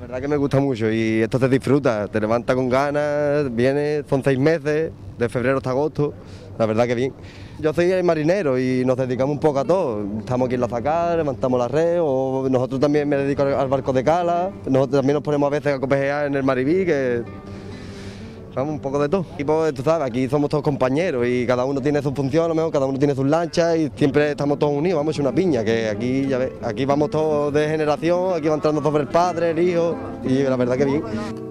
verdad que me gusta mucho y esto se disfruta, te levanta con ganas, viene, son 6 meses, de febrero hasta agosto, la verdad que bien. Yo soy el marinero y nos dedicamos un poco a todo, estamos aquí en la zacar, levantamos la red, o nosotros también me dedico al barco de cala, nosotros también nos ponemos a veces a copejear en el Maribí, que vamos un poco de todo. Y pues tú sabes, aquí somos todos compañeros y cada uno tiene su función, a lo mejor cada uno tiene sus lanchas y siempre estamos todos unidos, vamos a una piña, que aquí ya ves, aquí vamos todos de generación, aquí va entrando sobre el padre, el hijo y la verdad que bien.